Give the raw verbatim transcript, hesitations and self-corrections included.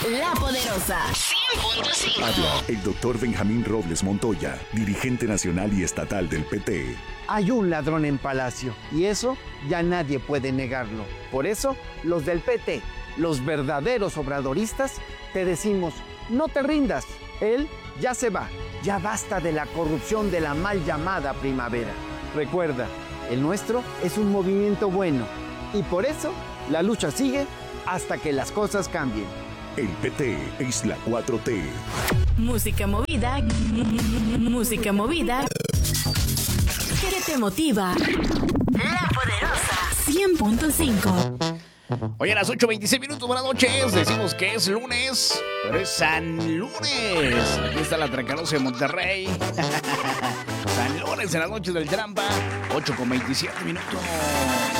La Poderosa cien punto cinco. Habla el doctor Benjamín Robles Montoya, dirigente nacional y estatal del P T. Hay un ladrón en Palacio y eso ya nadie puede negarlo. Por eso, los del P T, los verdaderos obradoristas, te decimos, no te rindas. Él ya se va. Ya basta de la corrupción de la mal llamada primavera. Recuerda, el nuestro es un movimiento bueno y por eso la lucha sigue hasta que las cosas cambien. El P T es la cuatro T. Música movida, música movida, que te motiva. La Poderosa cien punto cinco. Hoy a las ocho veintiséis minutos, buenas noches. Decimos que es lunes, pero es San Lunes. Aquí está la Tracalosa de Monterrey. San Lunes en las noches del Trampa, ocho con veintisiete minutos.